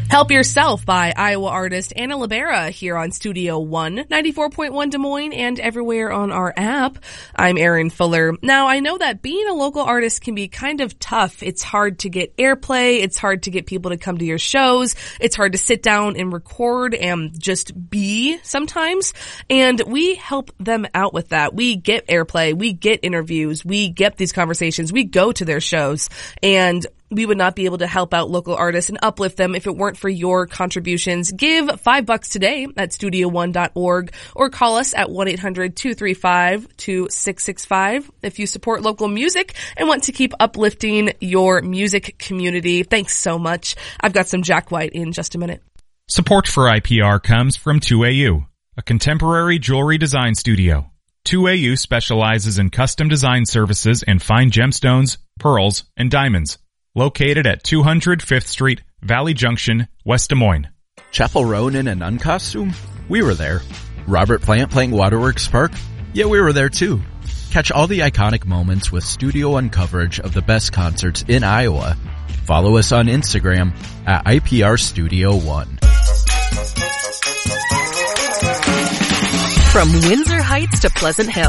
Help Yourself by Iowa artist Anna Libera here on Studio One, 94.1 Des Moines and everywhere on our app. I'm Erin Fuller. Now, I know that being a local artist can be kind of tough. It's hard to get airplay. It's hard to get people to come to your shows. It's hard to sit down and record and just be sometimes. And we help them out with that. We get airplay. We get interviews. We get these conversations. We go to their shows, and we would not be able to help out local artists and uplift them if it weren't for your contributions. Give $5 today at studio1.org or call us at 1-800-235-2665 if you support local music and want to keep uplifting your music community. Thanks so much. I've got some Jack White in just a minute. Support for IPR comes from 2AU, a contemporary jewelry design studio. 2AU specializes in custom design services and fine gemstones, pearls, and diamonds. Located at 200 5th Street, Valley Junction, West Des Moines. Chapel Roan in a nun costume? We were there. Robert Plant playing Waterworks Park? Yeah, we were there too. Catch all the iconic moments with Studio One coverage of the best concerts in Iowa. Follow us on Instagram at IPR Studio One. From Windsor Heights to Pleasant Hill,